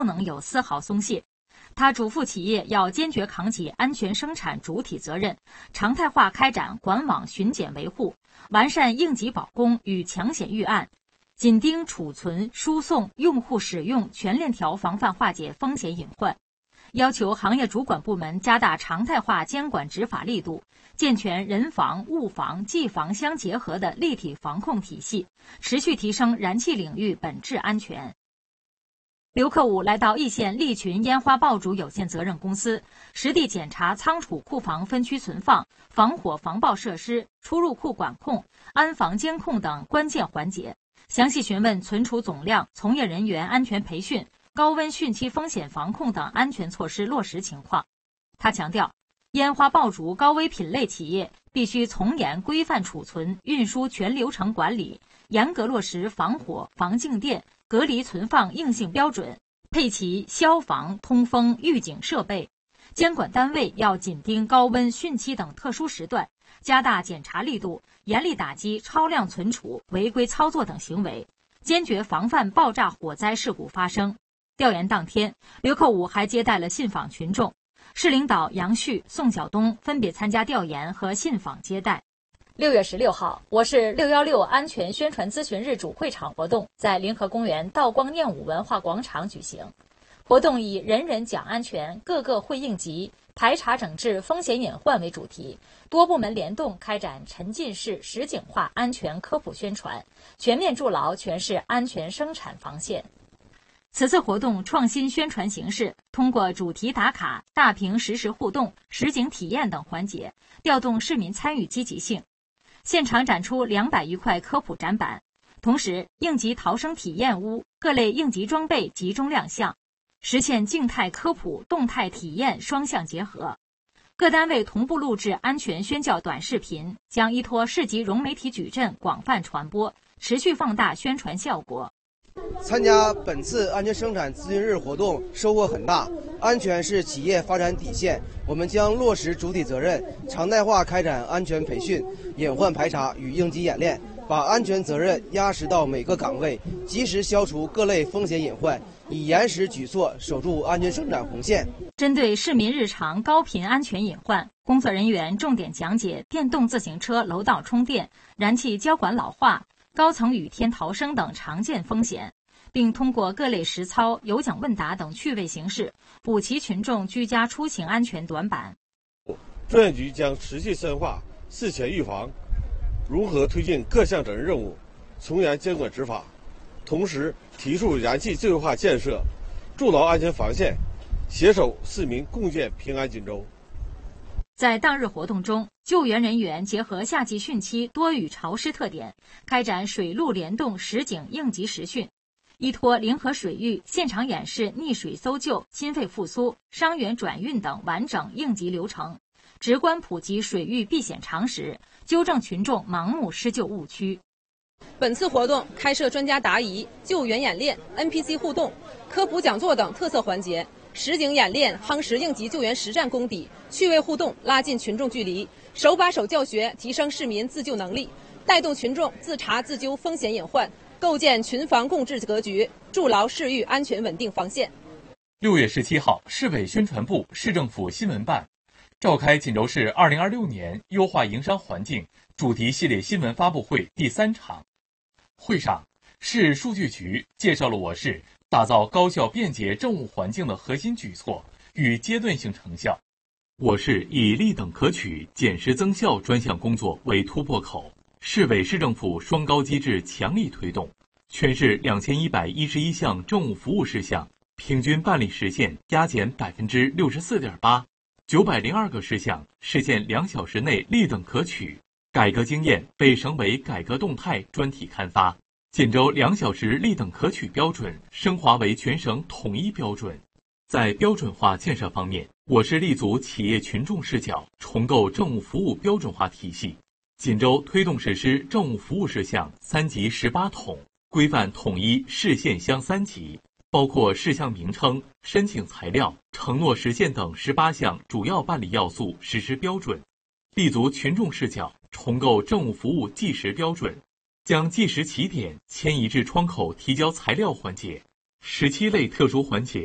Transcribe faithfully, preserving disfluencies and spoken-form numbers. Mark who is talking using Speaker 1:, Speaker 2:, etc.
Speaker 1: 不能有丝毫松懈。他嘱咐企业要坚决扛起安全生产主体责任，常态化开展管网巡检维护，完善应急保供与抢险预案，紧盯储存、输送、用户使用全链条，防范化解风险隐患。要求行业主管部门加大常态化监管执法力度，健全人防、物防、技防相结合的立体防控体系，持续提升燃气领域本质安全。刘克武来到易县利群烟花爆竹有限责任公司，实地检查仓储库房分区存放、防火防爆设施、出入库管控、安防监控等关键环节，详细询问存储总量、从业人员安全培训、高温汛期风险防控等安全措施落实情况。他强调，烟花爆竹高危品类企业必须从严规范储存、运输全流程管理，严格落实防火、防静电、隔离存放硬性标准，配齐消防、通风、预警设备。监管单位要紧盯高温、汛期等特殊时段，加大检查力度，严厉打击超量存储、违规操作等行为，坚决防范爆炸火灾事故发生。调研当天，刘克武还接待了信访群众，市领导杨旭、宋晓东分别参加调研和信访接待。六月十六号，我市六一六安全宣传咨询日主会场活动在临河公园道光念武文化广场举行。活动以人人讲安全，个个会应急，排查整治风险隐患为主题，多部门联动开展沉浸式实景化安全科普宣传，全面筑牢全市安全生产防线。此次活动创新宣传形式，通过主题打卡、大屏实时互动、实景体验等环节，调动市民参与积极性。现场展出两百余块科普展板，同时应急逃生体验屋、各类应急装备集中亮相，实现静态科普、动态体验双向结合。各单位同步录制安全宣教短视频，将依托市级融媒体矩阵广泛传播，持续放大宣传效果。
Speaker 2: 参加本次安全生产咨询日活动收获很大，安全是企业发展底线，我们将落实主体责任，常态化开展安全培训、隐患排查与应急演练，把安全责任压实到每个岗位，及时消除各类风险隐患，以严实举措守住安全生产红线。
Speaker 1: 针对市民日常高频安全隐患，工作人员重点讲解电动自行车楼道充电、燃气交管老化、高层雨天逃生等常见风险，并通过各类实操、有奖问答等趣味形式，补齐群众居家出行安全短板。
Speaker 3: 专业局将持续深化事前预防，如何推进各项责任任务，从严监管执法，同时提速燃气智慧化建设，筑牢安全防线，携手市民共建平安锦州。
Speaker 1: 在当日活动中，救援人员结合夏季汛期多雨潮湿特点，开展水陆联动实景应急实训，依托临河水域现场演示溺水搜救、心肺复苏、伤员转运等完整应急流程，直观普及水域避险常识，纠正群众盲目施救误区。
Speaker 4: 本次活动开设专家答疑、救援演练、N P C 互动、科普讲座等特色环节，实景演练夯实应急救援实战功底，趣味互动拉近群众距离，手把手教学提升市民自救能力，带动群众自查自纠风险隐患，构建群防共治格局，筑牢市域安全稳定防线。
Speaker 5: 六月十七号，市委宣传部、市政府新闻办召开锦州市二零二六年优化营商环境主题系列新闻发布会第三场。会上，市数据局介绍了我市打造高效便捷政务环境的核心举措与阶段性成效。我市以立等可取、减时增效专项工作为突破口，市委市政府双高机制强力推动，全市两千一百一十一项政务服务事项平均办理时限压减百分之六十四点八，九百零二个事项实现两小时内立等可取。改革经验被省委改革动态专题刊发，锦州两小时立等可取标准升华为全省统一标准。在标准化建设方面，我市立足企业群众视角，重构政务服务标准化体系。锦州推动实施政务服务事项三级十八统，规范统一市县乡三级，包括事项名称、申请材料、承诺实现等十八项主要办理要素实施标准。立足群众视角，重构政务服务计时标准，将计时起点迁移至窗口提交材料环节、十七类特殊环节